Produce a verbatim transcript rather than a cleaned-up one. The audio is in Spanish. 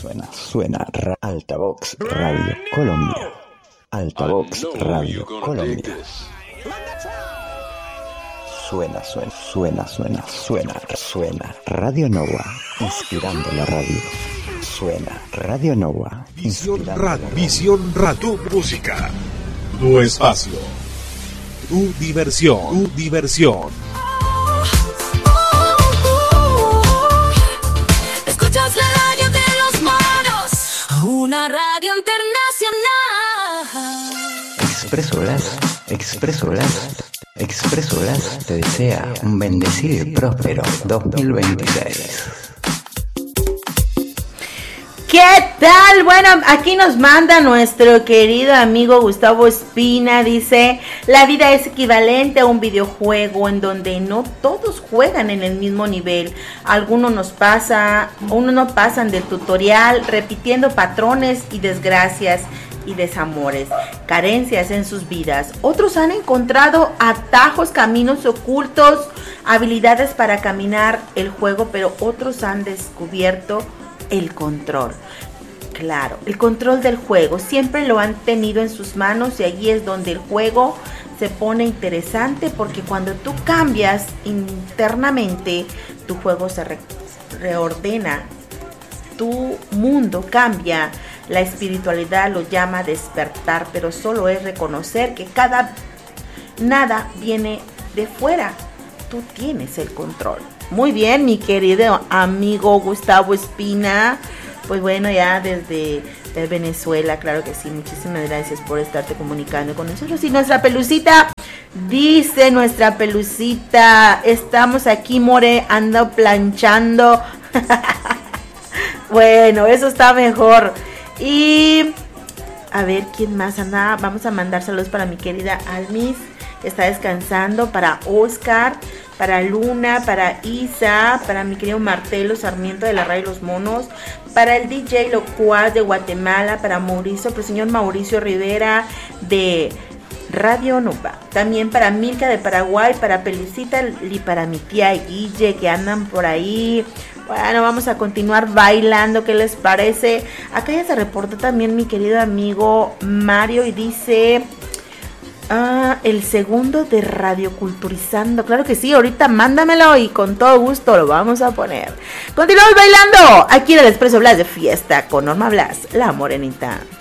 suena, suena. Ra- Altavox Radio Colombia. Altavox Radio Colombia. Suena, suena, suena, suena, suena, suena. Radio Nova, inspirando la radio. Suena Radio Nova. Visión Radio, Visión Radio, tu música, tu espacio, tu diversión, tu diversión. Escuchas la radio de los manos, una radio internacional. Expreso Blas, Expreso Blas, Expreso Blas te desea un bendecido y próspero dos mil veintiséis. ¿Qué tal? Bueno, aquí nos manda nuestro querido amigo Gustavo Espina, dice: la vida es equivalente a un videojuego en donde no todos juegan en el mismo nivel. Algunos nos pasa, unos no pasan del tutorial repitiendo patrones y desgracias y desamores, carencias en sus vidas. Otros han encontrado atajos, caminos ocultos, habilidades para caminar el juego, pero otros han descubierto el control. Claro, el control del juego siempre lo han tenido en sus manos, y allí es donde el juego se pone interesante, porque cuando tú cambias internamente, tu juego se re- reordena, tu mundo cambia. La espiritualidad lo llama despertar, pero solo es reconocer que cada nada viene de fuera. Tú tienes el control. Muy bien, mi querido amigo Gustavo Espina. Pues bueno, ya desde, desde Venezuela, claro que sí. Muchísimas gracias por estarte comunicando con nosotros. Y nuestra Pelucita, dice nuestra Pelucita: estamos aquí, more, ando planchando. Bueno, eso está mejor. Y a ver, ¿quién más anda? Vamos a mandar saludos para mi querida Almis, que está descansando, para Oscar, para Luna, para Isa, para mi querido Martelo Sarmiento de la Radio Los Monos, para el D J Locuaz de Guatemala, para Mauricio, para el señor Mauricio Rivera de Radio Nova, también para Milka de Paraguay, para Pelucita y para mi tía Guille, que andan por ahí. Bueno, vamos a continuar bailando, ¿qué les parece? Acá ya se reportó también mi querido amigo Mario y dice: ah, el segundo de Radio Culturizando. Claro que sí, ahorita mándamelo y con todo gusto lo vamos a poner. Continuamos bailando aquí en el Expreso Blas de Fiesta con Norma Blas, la morenita.